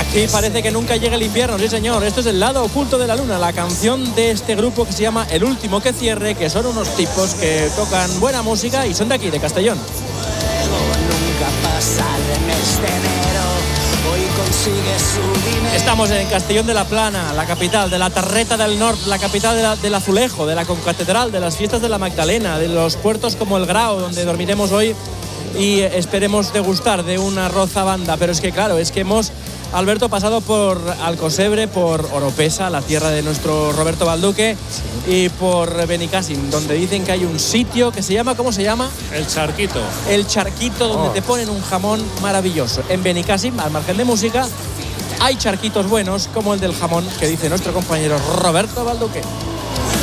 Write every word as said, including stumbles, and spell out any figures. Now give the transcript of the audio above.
Aquí parece que nunca llega el invierno, sí señor. Esto es El lado oculto de la luna, la canción de este grupo que se llama El último que cierre, que son unos tipos que tocan buena música y son de aquí, de Castellón. Nunca pasa el mes de enero, hoy consigue su dinero. Estamos en Castellón de la Plana, la capital de la Tarreta del Norte, la capital de la, del Azulejo, de la Concatedral, de las fiestas de la Magdalena, de los puertos como el Grao, donde dormiremos hoy y esperemos degustar de una rozabanda. Pero es que claro, es que hemos, Alberto, pasado por Alcosebre, por Oropesa, la tierra de nuestro Roberto Balduque, y por Benicàssim, donde dicen que hay un sitio que se llama, ¿cómo se llama? El Charquito. El Charquito, donde oh. te ponen un jamón maravilloso. En Benicàssim, al margen de música, hay charquitos buenos, como el del jamón que dice nuestro compañero Roberto Balduque.